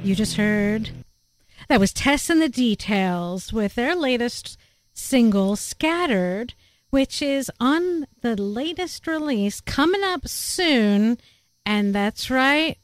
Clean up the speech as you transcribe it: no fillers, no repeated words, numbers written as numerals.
You just heard. That was Tess and the Details with their latest single, Scattered, which is on the latest release coming up soon. And that's right,